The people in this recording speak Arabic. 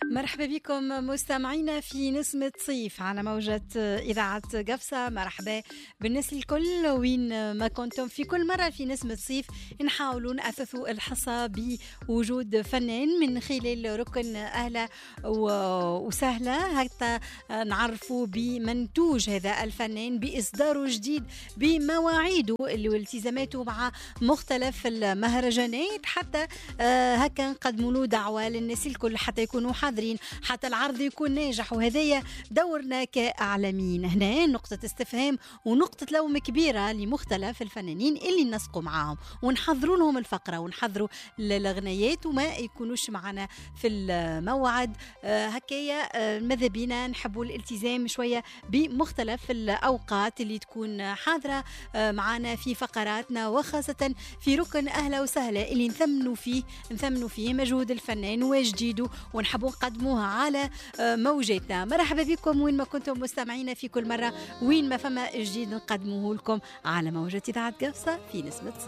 مرحبا بكم مستمعينا في نسمة صيف على موجة إذاعة قفصة. مرحبا بالناس الكل وين ما كنتم. في كل مرة في نسمة صيف نحاولوا نأثثوا الحصة بوجود فنان من خلال ركن أهلا وسهلا حتى نعرفوا بمنتوج هذا الفنان بإصداره جديد بمواعيده اللي والتزاماته مع مختلف المهرجانات، حتى هكا نقدموا له دعوة للناس الكل حتى يكونوا حاضرين، حتى العرض يكون ناجح. وهذايا دورنا كإعلاميين، هنا نقطة استفهام ونقطة لوم كبيرة لمختلف الفنانين اللي نسقوا معاهم ونحضروا لهم الفقرة ونحضروا الأغنيات وما يكونوش معنا في الموعد. هكايا ماذا بينا نحبوا الالتزام شوية بمختلف الأوقات اللي تكون حاضرة معنا في فقراتنا، وخاصة في ركن أهلا وسهلا اللي نثمنوا فيه مجهود الفنان وجديده ونحبوا نقدموها على موجتنا. مرحبا بكم وين ما كنتم مستمعين، في كل مرة وين ما فما جديد نقدموه لكم على موجة إذاعة قفصة في نسمة صيف.